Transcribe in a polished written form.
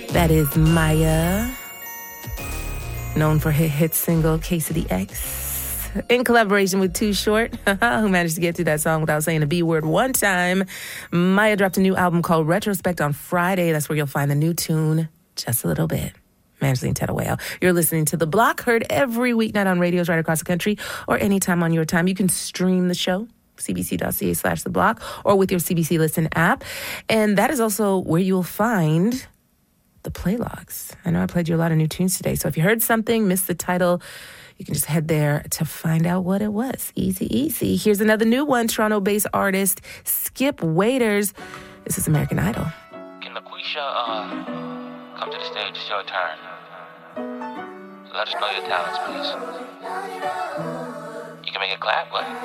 That is Maya, known for her hit single, Case of the X, in collaboration with Too Short, who managed to get through that song without saying the B word one time. Maya dropped a new album called Retrospect on Friday. That's where you'll find the new tune, Just a Little Bit. Mangeline Tedawale. You're listening to The Block, heard every weeknight on radios right across the country or anytime on your time. You can stream the show, cbc.ca/The Block, or with your CBC Listen app. And that is also where you'll find the playlogs. I know I played you a lot of new tunes today, so if you heard something, missed the title, you can just head there to find out what it was. Easy. Here's another new one, Toronto-based artist Skip Waiters. This is American Idol. Can LaQuisha, come to the stage, it's your turn. Let us know your talents, please. You can make it clap, but